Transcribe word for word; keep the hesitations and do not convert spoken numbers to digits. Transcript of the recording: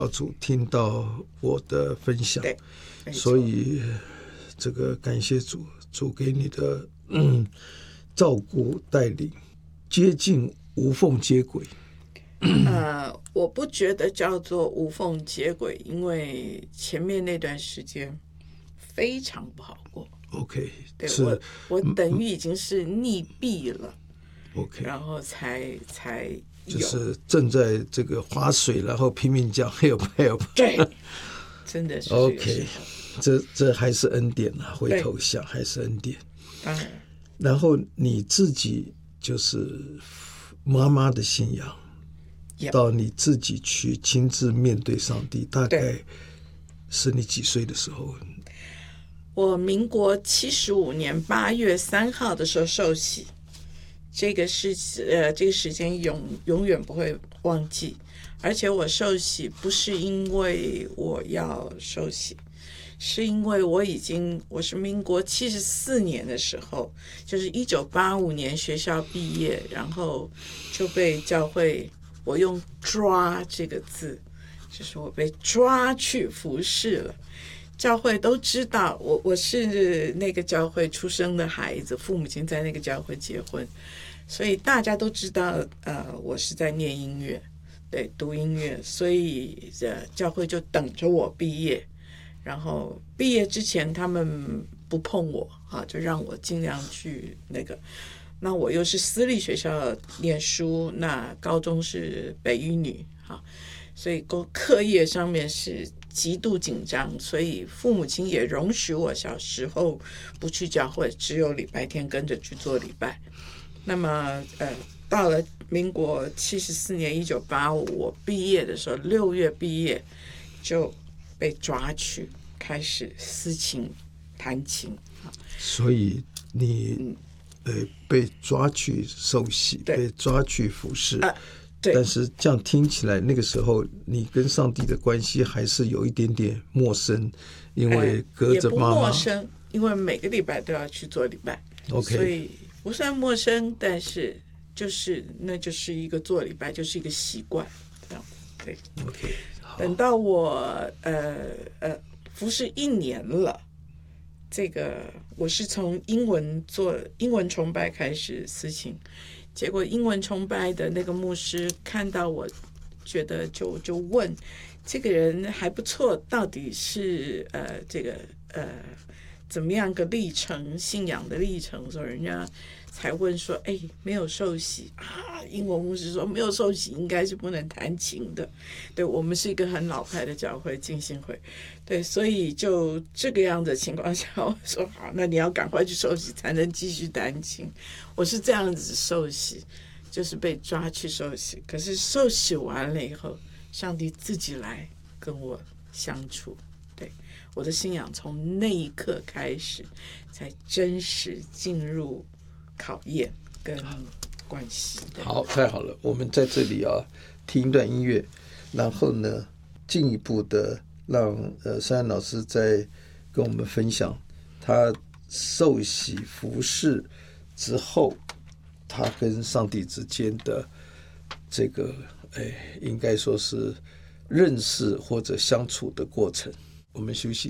小组听到我的分享， 对， 所以这个感谢主，主给你的嗯照顾带领，接近无缝接轨。 呃，我不觉得叫做无缝接轨，因为前面那段时间非常不好过。 OK， 对， 是我我等于已经是溺毙了。 OK， 然后才才有就是正在这个划水，然后拼命叫 help help。 对，真的是这个时候 OK， 这这还是恩典啊！回头想还是恩典。 当然， 然后你自己就是妈妈的信仰， Yep. 到你自己去亲自面对上帝，大概是你几岁的时候？ 我民国七十五年八月三号的时候受洗。这个是呃，这个时间永永远不会忘记，而且我受洗不是因为我要受洗，是因为我已经我是民国七十四年的时候，就是一九八五年学校毕业，然后就被教会，我用抓这个字，就是我被抓去服侍了。教会都知道我我是那个教会出生的孩子，父母亲在那个教会结婚，所以大家都知道呃我是在念音乐，对，读音乐，所以呃教会就等着我毕业，然后毕业之前他们不碰我啊，就让我尽量去那个。那我又是私立学校念书，那高中是北一女啊，所以课业上面是极度紧张，所以父母亲也容许我小时候不去教会，只有礼拜天跟着去做礼拜。那么呃，到了民国七十四年一九八五我毕业的时候，六月毕业就被抓去开始私琴弹琴。 所以你、嗯呃，被抓去受洗，被抓去服侍。啊但是这样听起来，那个时候你跟上帝的关系还是有一点点陌生，因为隔着妈妈。 也不陌生，因为每个礼拜都要去做礼拜。 OK， 所以不算陌生，但是就是那就是一个做礼拜，就是一个习惯，这样对。 OK， 等到我呃呃服侍一年了，这个我是从英文做英文崇拜开始私情。结果英文崇拜的那个牧师看到我，觉得就就问这个人还不错，到底是呃这个呃怎么样个历程，信仰的历程，所以人家才问说，哎，没有受洗啊？英文牧师说没有受洗应该是不能弹琴的。对，我们是一个很老派的教会，浸信会。对，所以就这个样子的情况下，我说好，那你要赶快去受洗才能继续弹琴。我是这样子受洗，就是被抓去受洗。可是受洗完了以后，上帝自己来跟我相处。对，我的信仰从那一刻开始，才真实进入考验跟关系。 好，太好了，我们在这里啊听一段音乐，然后呢进一步的让呃珊珊老师再跟我们分享他受洗服侍之后，他跟上帝之间的这个哎，应该说是认识或者相处的过程。我们休息。